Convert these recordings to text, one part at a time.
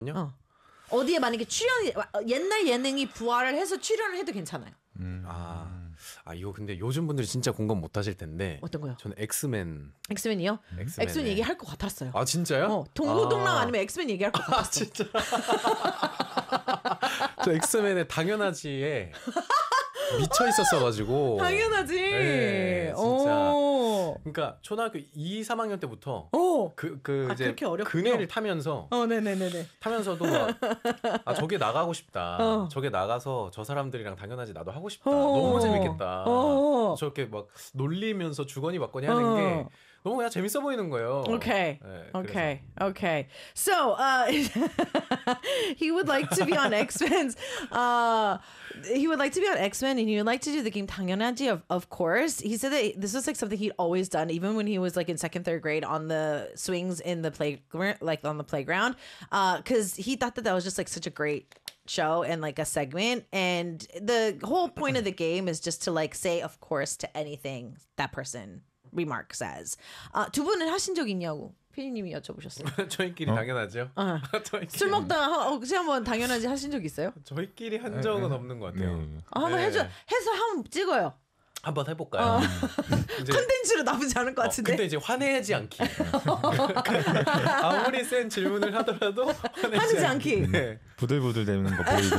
어디에 만약에 옛날 예능이 부활을 해서 출연을 해도 괜찮아요. 이거 근데 요즘 분들이 진짜 공감 못 하실 텐데. 어떤 거요? 저는 엑스맨이요? 엑스맨 얘기할 것 같았어요. 아 진짜요? 동고동락 아니면 엑스맨 얘기할 것 같았어. 진짜. 저 엑스맨의 당연하지에 미쳐 있었어가지고. 당연하지. 네, 진짜. 그러니까 초등학교 2, 3학년 때부터 이제 그네를 타면서 네네네네. 타면서도 막 저게 나가고 싶다. 저게 나가서 저 사람들이랑 당연하지 나도 하고 싶다. 너무 재밌겠다. 저렇게 막 놀리면서 주거니 받거니 하는 게 너무 그냥 재밌어 보이는 거예요. Okay. So, he would like to be on X-Men's. He would like to be on X-Men, and he would like to do the game 당연하지, of course. He said that this was like something he'd always done, even when he was like in 2nd, 3rd grade on the swings in the playground, because he thought that was just like such a great show and like a segment, and the whole point of the game is just to like say of course to anything that person remark says. 두 분은 하신 적 있냐고 피디님이 여쭤보셨어요. 저희끼리 당연하죠. 술 먹다가 혹시 한번 당연하지 하신 적 있어요? 저희끼리 한 적은 없는 것 같아요. 한번 해서 한번 찍어요. 한번 해볼까요? 컨텐츠로 나쁘지 않을 것 같은데. 근데 이제 화내지 않기. 아무리 센 질문을 하더라도 화내지 않기. 네. 부들부들 대는 거 보이고.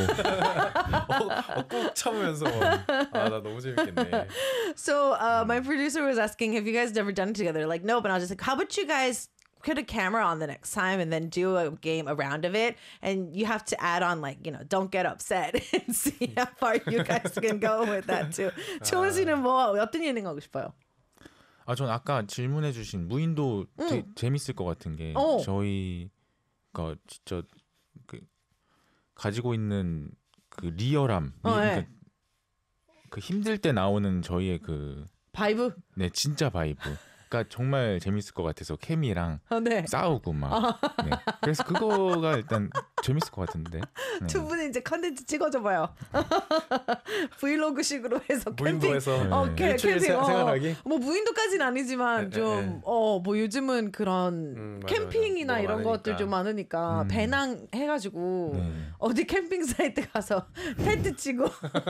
꾹 참으면서. 나 너무 재밌겠네. So my producer was asking, have you guys never done it together? Like, no, but I was just like, how about you guys put a camera on the next time and then do a round of it, and you have to add on like, don't get upset and see how far you guys can go with that too. 조은 씨는 뭐 어떤 예능 하고 싶어요? 전 아까 질문해주신 무인도 재밌을 것 같은 게 저희가 진짜 가지고 있는 그 리얼함, 그러니까 그 힘들 때 나오는 저희의 그 바이브? 네, 진짜 바이브. 그러니까 정말 재밌을 것 같아서 케미랑 싸우고 막. 네. 그래서 그거가 일단 재밌을 것 같은데. 네. 두 분이 이제 컨텐츠 찍어줘봐요. 브이로그식으로 해서 무인도에서 캠핑 생활하기. 뭐 무인도까지는 아니지만 좀 뭐 요즘은 그런 캠핑이나 이런 많으니까. 것들 좀 많으니까 배낭 해가지고 어디 캠핑 사이트 가서 텐트 치고.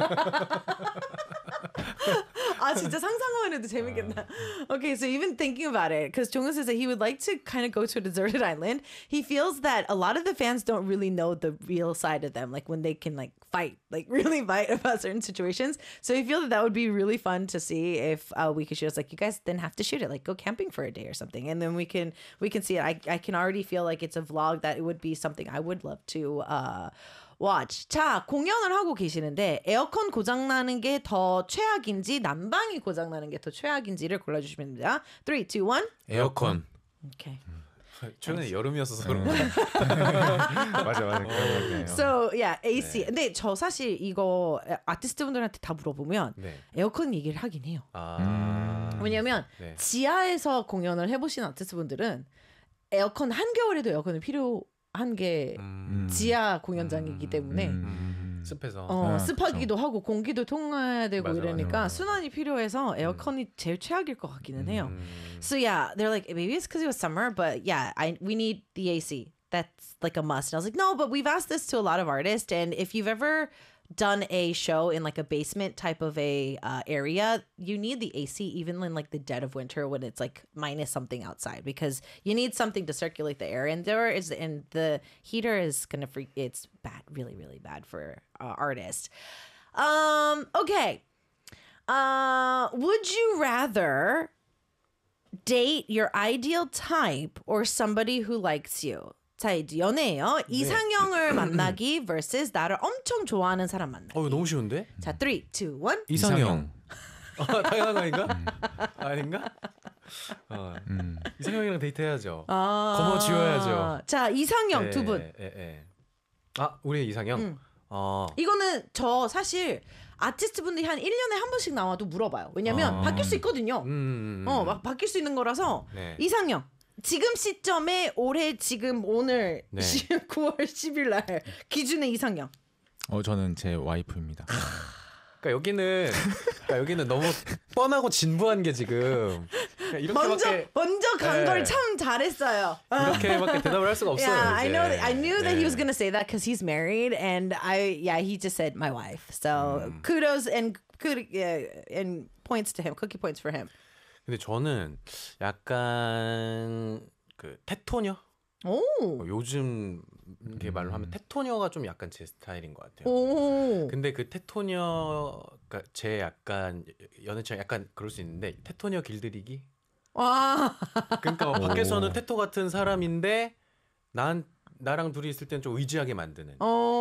진짜 상상만 해도 재밌겠다. Okay, so even thinking about it, because Jonghyun says that he would like to kind of go to a deserted island. He feels that a lot of the fans don't really know the real side of them, like when they can like fight, like really fight about certain situations. So he feels that would be really fun to see if we could shoot us. Like, you guys didn't have to shoot it, like go camping for a day or something, and then we can see it. I can already feel like it's a vlog that it would be something I would love to watch. 자, 공연을 하고 계시는데 에어컨 고장나는 게 더 최악인지 난방이 고장나는 게 더 최악인지를 골라주시면 됩니다. 3, 2, 1. 에어컨. Okay. 최근에 여름이어서 그런 거. 맞아. So yeah, AC. 근데 저 사실 이거 아티스트 분들한테 다 물어보면 에어컨 얘기를 하긴 해요. 왜냐면 지하에서 공연을 해보신 아티스트 분들은 에어컨 한겨울에도 에어컨이 필요한 게 지하 공연장이기 때문에 습해서 습하기도 하고 공기도 통해야 되고 이러니까 순환이 필요해서 에어컨이 제일 최악일 것 같기는 해요. So yeah, they're like, maybe it's because it was summer, but yeah, we need the AC. That's like a must. And I was like, no, but we've asked this to a lot of artists, and if you've ever done a show in like a basement type of a area, you need the AC even in like the dead of winter when it's like minus something outside, because you need something to circulate the air, and the heater is gonna it's bad, really, really bad for artists. Okay. Would you rather date your ideal type or somebody who likes you? 자, 이제 연애예요. 이상형을 만나기 versus 나를 엄청 좋아하는 사람 만나기. 너무 쉬운데? 자, 3, 2, 1. 이상형. 당연한 거 아닌가? 아닌가? 이상형이랑 데이트해야죠. 거머쥐어야죠. 자, 이상형 두 분. 우리 이상형? 이거는 저 사실 아티스트 분들이 한 1년에 한 번씩 나와도 물어봐요. 왜냐면 바뀔 수 있거든요. 막 바뀔 수 있는 거라서. 이상형. 지금 시점에 올해 지금 오늘 9월 10일 날 기준의 이상형. 저는 제 와이프입니다. 여기는 너무 뻔하고 진부한 게 지금 먼저 간 걸 참 잘했어요. 이렇게밖에 대답을 할 수가 없어요. Yeah, 이제. I knew that he was gonna say that because he's married, and he just said my wife. So kudos and points to him, cookie points for him. 근데 저는 약간 그 테토녀. 요즘 게 말로 하면 테토녀가 좀 약간 제 스타일인 것 같아요. 근데 그 테토녀가 제 약간 연애처럼 약간 그럴 수 있는데 테토녀 길들이기. 그러니까 밖에서는 테토 같은 사람인데 나랑 둘이 있을 땐 좀 의지하게 만드는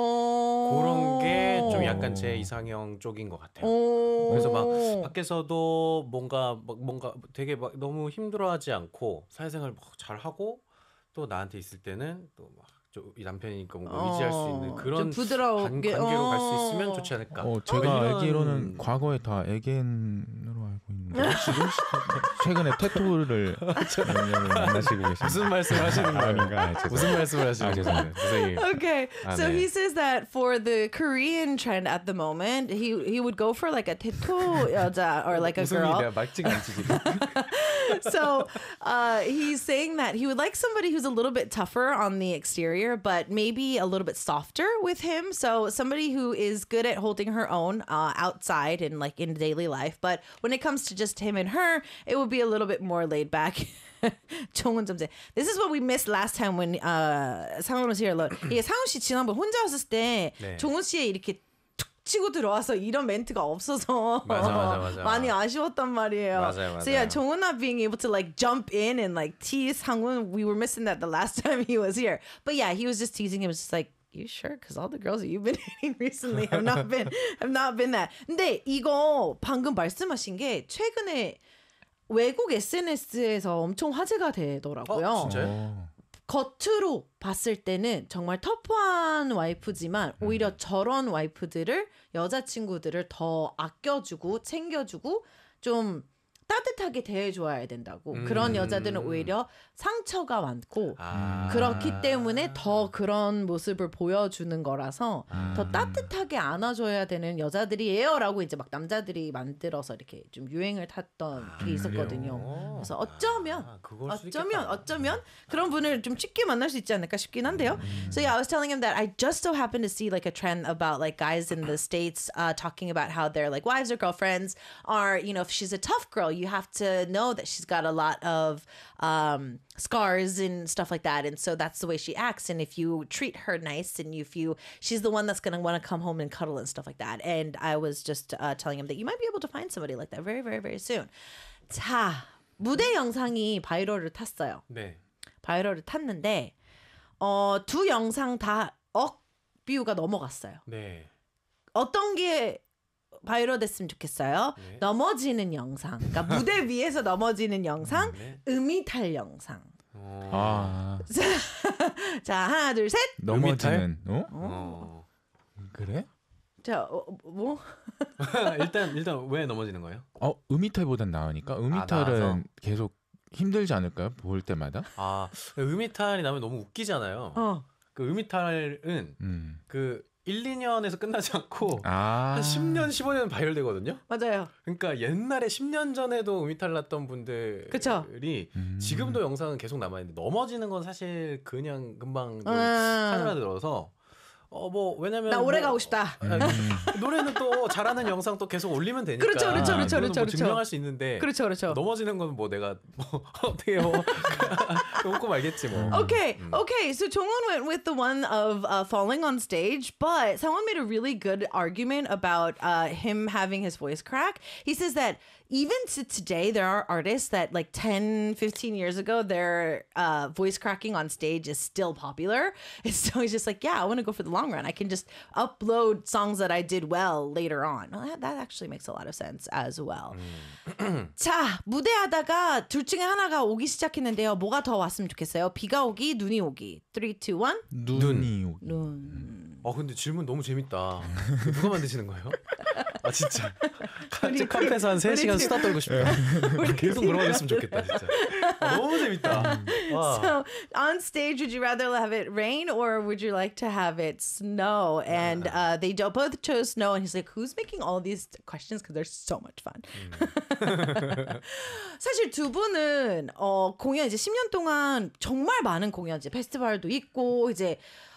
그런 게 좀 약간 제 이상형 쪽인 것 같아요. 그래서 막 밖에서도 뭔가 되게 막 너무 힘들어하지 않고 사회생활 막 잘하고 또 나한테 있을 때는 또 막 이 남편이니까 뭔가 의지할 수 있는 그런 관계로 갈 수 있으면 좋지 않을까. 제가 알기로는 과거에 다 애견으로 알고 있는데 혹시 최근에 테토를 만나시고 계신가요? 무슨 말씀을 하시는 거예요? 무슨 말씀을 하시는 거예요? Okay, so he says that for the Korean trend at the moment, he would go for like a tattoo 여자 or like a girl. 무슨 일이야? 말지가 않지 지금. So he's saying that he would like somebody who's a little bit tougher on the exterior, but maybe a little bit softer with him. So somebody who is good at holding her own outside and like in daily life. But when it comes to just him and her, it would be a little bit more laid back. 종훈 점제. This is what we missed last time when 상훈 was here. 이게 상훈 씨 지난번 혼자 왔을 때 종훈 씨의 이렇게 치고 들어와서 이런 멘트가 없어서 맞아. 많이 아쉬웠단 말이에요. 맞아요. So yeah, 정훈 not being able to like jump in and like tease 상훈, we were missing that the last time he was here. But yeah, he was just teasing him. It was just like, you sure? Because all the girls that you've been dating recently have not been that. 근데 이거 방금 말씀하신 게 최근에 외국 SNS에서 엄청 화제가 되더라고요. 진짜요? 겉으로 봤을 때는 정말 터프한 와이프지만 오히려 저런 와이프들을 여자친구들을 더 아껴주고 챙겨주고 좀 따뜻하게 대해줘야 된다고. 그런 여자들은 오히려 상처가 많고 그렇기 때문에 더 그런 모습을 보여주는 거라서 더 따뜻하게 안아줘야 되는 여자들이에요라고 이제 막 남자들이 만들어서 이렇게 좀 유행을 탔던 게 있었거든요. 그래서 어쩌면 그런 분을 좀 쉽게 만날 수 있지 않을까 싶긴 한데요. So yeah, I was telling him that I just so happened to see like a trend about like guys in the States talking about how their like wives or girlfriends are, you know, if she's a tough girl, you have to know that she's got a lot of scars and stuff like that, and so that's the way she acts. And if you treat her nice, and she's the one that's gonna want to come home and cuddle and stuff like that. And I was just telling him that you might be able to find somebody like that very, very, very soon. 자, 무대 영상이 바이럴을 탔어요. 네. 바이럴을 탔는데 두 영상 다 억 뷰가 넘어갔어요. 네. 어떤 게 바이럴 됐으면 좋겠어요. 네. 넘어지는 영상. 그러니까 무대 위에서 넘어지는 영상, 네. 음이탈 영상. 자, 하나, 둘, 셋. 넘어지는. 그래? 자, 뭐? 일단 왜 넘어지는 거예요? 음이탈보단 나으니까. 음이탈은 계속 힘들지 않을까요? 볼 때마다? 음이탈이 나면 너무 웃기잖아요. 그 음이탈은 그 1, 2년에서 끝나지 않고 한 10년, 15년 바이럴되거든요. 맞아요. 그러니까 옛날에 10년 전에도 음이탈 났던 분들이 그쵸? 지금도 영상은 계속 남아있는데 넘어지는 건 사실 그냥 금방 사그라들어서 뭐 왜냐면 나 오래 가고 싶다. 노래는 또 잘하는 영상 또 계속 올리면 되니까. 그렇죠. 증명할 수 있는데. 그렇죠. 넘어지는 건 뭐 내가 뭐 어떻게 뭐 웃고 말겠지 뭐. Okay. So Jongwon went with the one of falling on stage, but someone made a really good argument about him having his voice crack. He says that even to today, there are artists that like 10, 15 years ago, their voice cracking on stage is still popular. And so he's just like, yeah, I want to go for the long run. I can just upload songs that I did well later on. Well, that actually makes a lot of sense as well. 자, 무대하다가 둘 중에 하나가 오기 시작했는데요. 뭐가 더 왔으면 좋겠어요? 비가 오기, 눈이 오기. 3, 2, 1. 눈이 오기. 눈. 근데 질문 너무 재밌다. 누가 만드시는 거예요? 아 진짜 카페에서 한 3시간 수다 떨고 싶다. 계속 물어봤으면 좋겠다 진짜. 너무 재밌다. So on stage, would you rather have it rain or would you like to have it snow? And they both chose snow. And he's like, who's making all these questions? Because they're so much fun. 사실 두 분은 공연 이제 10년 동안 정말 많은 공연, 이제 페스티벌도 있고 이제